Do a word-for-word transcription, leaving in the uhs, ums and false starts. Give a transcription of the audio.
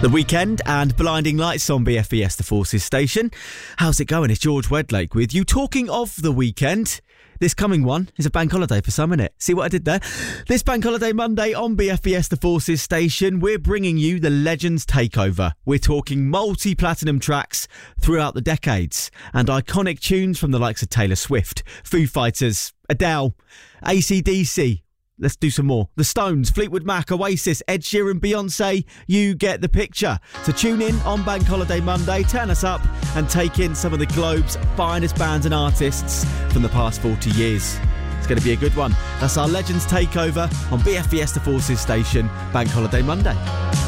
The Weekend and Blinding Lights on B F E S The Forces station. How's it going? It's George Wedlake with you. Talking of the weekend, this coming one is a bank holiday for some, innit? See what I did there? This Bank Holiday Monday on B F E S The Forces station, we're bringing you the Legends Takeover. We're talking multi-platinum tracks throughout the decades and iconic tunes from the likes of Taylor Swift, Foo Fighters, Adele, A C D C. Let's do some more. The Stones, Fleetwood Mac, Oasis, Ed Sheeran, Beyonce. You get the picture. So tune in on Bank Holiday Monday, turn us up and take in some of the globe's finest bands and artists from the past forty years. It's going to be a good one. That's our Legends Takeover on B F E S The Forces station, Bank Holiday Monday.